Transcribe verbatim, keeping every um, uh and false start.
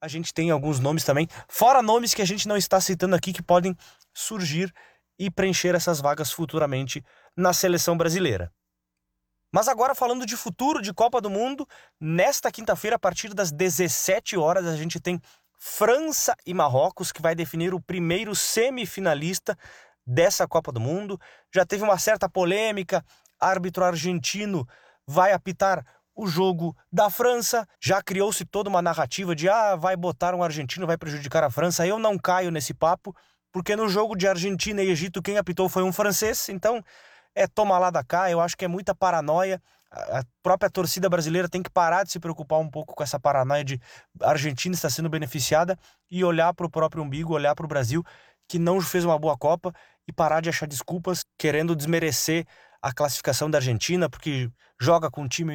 a gente tem alguns nomes também, fora nomes que a gente não está citando aqui, que podem surgir e preencher essas vagas futuramente na seleção brasileira. Mas agora, falando de futuro de Copa do Mundo, nesta quinta-feira, a partir das dezessete horas, a gente tem França e Marrocos, que vai definir o primeiro semifinalista dessa Copa do Mundo. Já teve uma certa polêmica, árbitro argentino vai apitar o jogo da França, já criou-se toda uma narrativa de ah, vai botar um argentino, vai prejudicar a França. Eu não caio nesse papo, porque no jogo de Argentina e Egito quem apitou foi um francês, então é toma lá da cá. Eu acho que é muita paranoia. A própria torcida brasileira tem que parar de se preocupar um pouco com essa paranoia de a Argentina está sendo beneficiada e olhar para o próprio umbigo, olhar para o Brasil, que não fez uma boa Copa, e parar de achar desculpas querendo desmerecer a classificação da Argentina, porque joga com um time